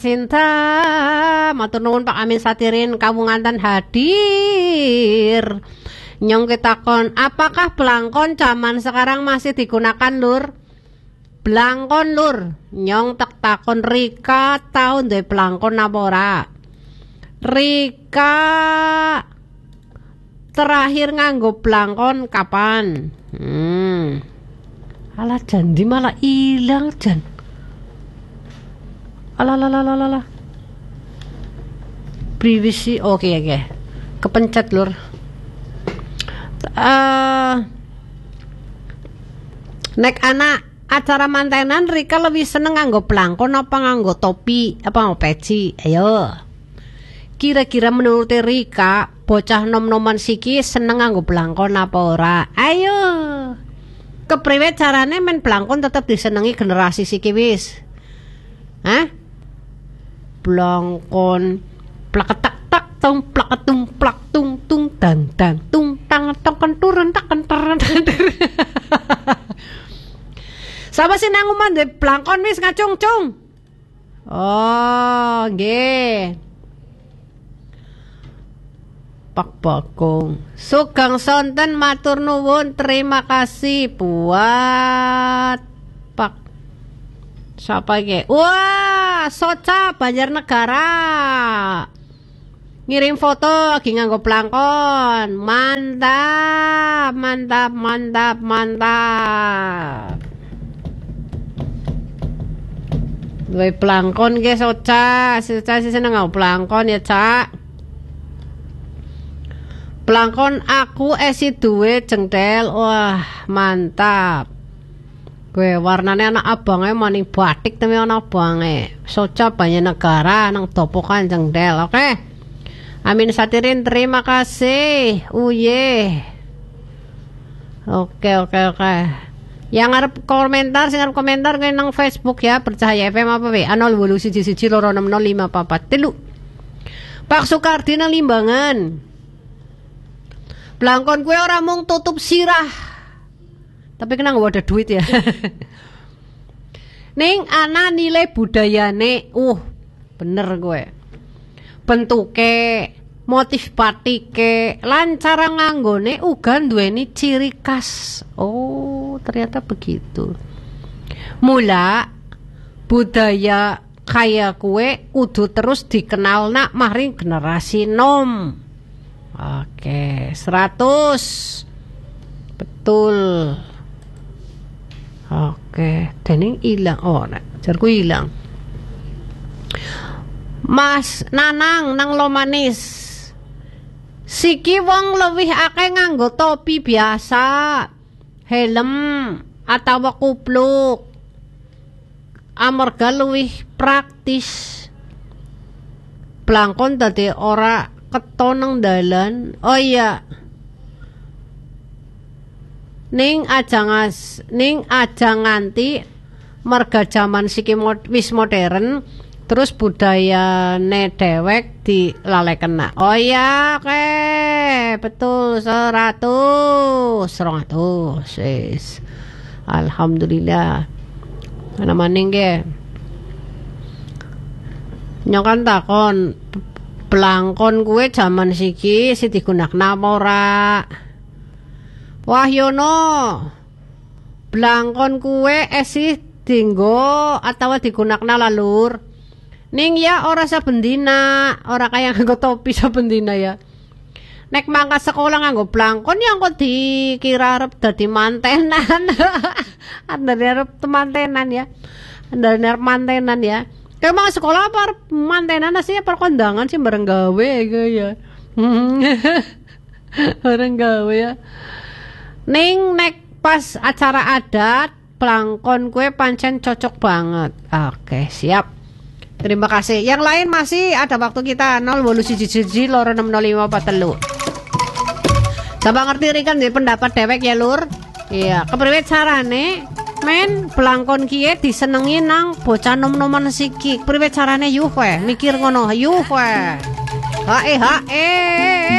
Cinta matur nuwun Pak Amin Satirin kawunganten hadir. Nyong ketakon, apakah blangkon zaman sekarang masih digunakan, Lur? Blangkon, Lur. Nyong tak takon Rika tau duwe blangkon apa ora? Rika terakhir nganggo blangkon kapan? Alah Jandi malah ilang Jan. Alah. Privisi oke. Kepencet, Lur. Nek anak acara mantenan Rika lebih seneng nganggo blangkon apa nganggo topi apa nganggo peci? Ayo. Kira-kira menurut Rika bocah nom-noman siki seneng nganggo blangkon apa ora? Ayo. Kepriwe carane men blangkon tetep disenengi generasi siki wis? Hah? Blangkon plaketak tak tung plaketung plak tung tung dan tung tang tong turun tak kenteran. Sapa sih nang omah ndek blangkon wis ngacung-cung? Oh, nggih. Pak Bagong. Sugeng sonten matur nuwun, terima kasih buat Pak. Siapa iki? Wah, Soca Banjarnegara. Ngirim foto lagi nganggo blangkon. Mantap. Duwe blangkon ge Soca. Soca sih seneng nganggo blangkon ya, Cak. Blangkon aku esi duwe jengdel. Wah, mantap. Gue warnane anak abange maning batik teme ana abange. Soca Banjarnegara nang Dopokan jengdel. Oke. Amin Satirin terima kasih. Uye. Oke. Yang ngarep komentar, sing ngarep komentar ke nang Facebook ya, Percaya FM apa we? 081165443. Pak Sukardi nang Limbangan. Blangkon gue ora mung tutup sirah. Tapi kena nggak ada duit ya. Ning ana nilai budayane. Bener gue. Bentuke, motif batike, lan cara nganggone uga duweni ciri khas. Oh, ternyata begitu. Mula budaya kaya kue kudu terus dikenal nak maring generasi nom. Oke, 100. Betul. Oke, dening ilang. Oh, nek jarku ilang. Mas Nanang nang Lomanis. Siki wong luwih akeh nganggo topi biasa, helm atau kupluk. Amarga luwih praktis. Blangkon dadi ora keton nang dalan. Oh iya. Ning aja nganti marga jaman siki wis modern terus budayane dewek dilalekena. Oh iya, oke. Betul 100 wis. Alhamdulillah. Ana maning nggih. Nyokan takon blangkon kuwe jaman siki sing digunakna apa ora? Wahyono, blangkon kue esi dinggo atau digunakna lalur. Ning ya ora sabendina, ora kaya nganggo topi sabendina ya. Nek mangkat sekolah nganggo blangkon ya kok dikira arep dadi mantenan. Andane arep mantenan ya. Kayak mangkat sekolah apa arep mantenan sih apa kondangan sih bareng gawe ya. Bareng gawe ya. Ning nek pas acara adat blangkon kue pancen cocok banget. Oke, siap. Terima kasih. Yang lain masih ada waktu kita 081165443. Coba ngerti rikan di pendapat dewek ya, Lur. Iya, kepriwe carane men blangkon kie disenengi nang bocah nom-noman siki. Kepriwe carane yuh we mikir ngono yuh we. Hae